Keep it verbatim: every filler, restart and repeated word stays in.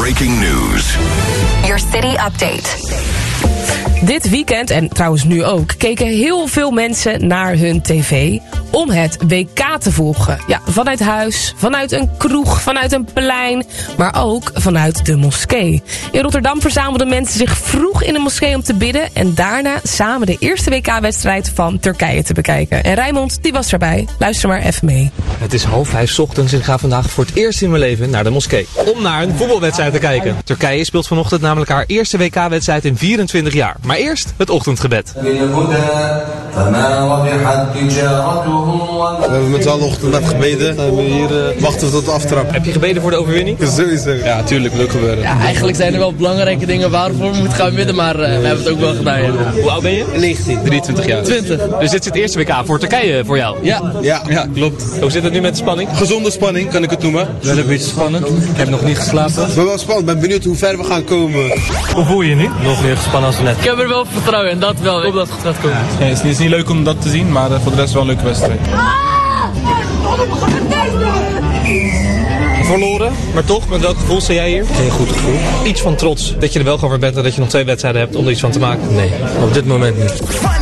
breaking news. Your city update. Dit weekend, en trouwens nu ook, keken heel veel mensen naar hun tv om het W K te volgen. Ja, vanuit huis, vanuit een kroeg, vanuit een plein, maar ook vanuit de moskee. In Rotterdam verzamelden mensen zich vroeg in de moskee om te bidden en daarna samen de eerste W K-wedstrijd van Turkije te bekijken. En Rijmond, die was erbij. Luister maar even mee. Het is half vijf 's ochtends en ik ga vandaag voor het eerst in mijn leven naar de moskee. Om naar een voetbalwedstrijd te kijken. Turkije speelt vanochtend namelijk haar eerste W K-wedstrijd in vierentwintig jaar. Maar eerst het ochtendgebed. We hebben met z'n allen ochtend gebeden en we hier uh, wachten tot de aftrap. Heb je gebeden voor de overwinning? Sowieso. Ja, tuurlijk, leuk gebeuren. Ja, eigenlijk zijn er wel belangrijke dingen waarvoor we moeten gaan bidden, maar uh, we hebben het ook wel gedaan. Ja. Hoe oud ben je? negentien. drieëntwintig jaar. twintig. Dus dit is het eerste W K voor Turkije voor jou? Ja. Ja, ja, klopt. Hoe zit het nu met de spanning? Gezonde spanning, kan ik het noemen. Wel een beetje spannend. Ik heb nog niet geslapen. Ik ben wel spannend, ben benieuwd hoe ver we gaan komen. Hoe voel je je nu? Nog meer gespannen als net. Ik heb er wel vertrouwen in, dat wel. Ik hoop dat het goed gaat komen. Ja, het is niet leuk om dat te zien, maar voor de rest wel een leuke wedstrijd. Verloren, maar toch, met welk gevoel sta jij hier? Geen goed gevoel. Iets van trots dat je er wel gewoon weer bent en dat je nog twee wedstrijden hebt om er iets van te maken? Nee, op dit moment niet.